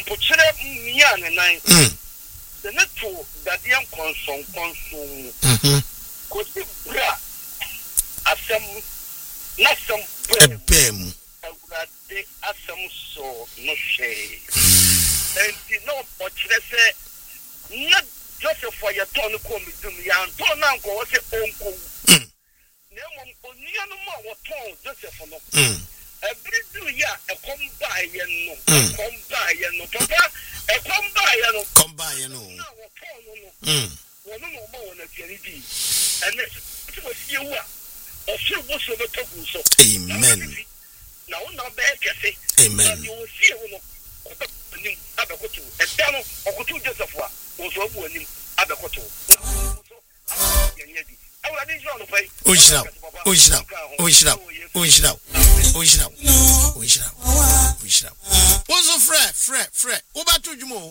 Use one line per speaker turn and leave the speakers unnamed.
pochire mia ne nan the neto dadian konson ko ti bra asem nasem
bem
awurade asem so no hwe enti no pochire se na Joseph for your turn ko mi dum ya turn na ko se onko na mo onia no ma wo turn Joseph no every do ya e come by ye no papa e come by ye no na wo turn no wono no ma wona tiari bi ene ti wo sie wu a o se wo so be togu so
amen
na wona be kese
amen
you see wo no ni abekoto e da no okoto Joseph a wo so bu ani abekoto
Ozo frɛ. Wo ba to dwumo.